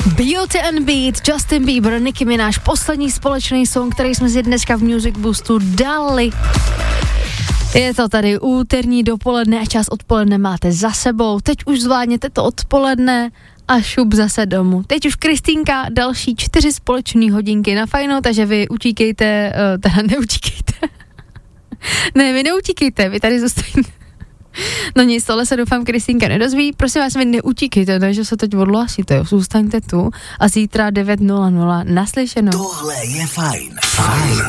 Beauty and Beat, Justin Bieber, Nicki Minaj, poslední společný song, který jsme si dneska v Music Boostu dali. Je to tady úterní dopoledne a čas odpoledne máte za sebou. Teď už zvládněte to odpoledne a šup zase domů. Teď už Kristýnka, další 4 společné hodinky na fajno, takže vy utíkejte, neutíkejte. Ne, vy neutíkejte, vy tady zůstaňte. No nic, tohle se doufám Kristýnka nedozví. Prosím vás, vy neutíkejte, ne, že se teď odhlásíte, jo. Zůstaňte tu a zítra 9:00 naslyšenou. Tohle je fajn. Fajn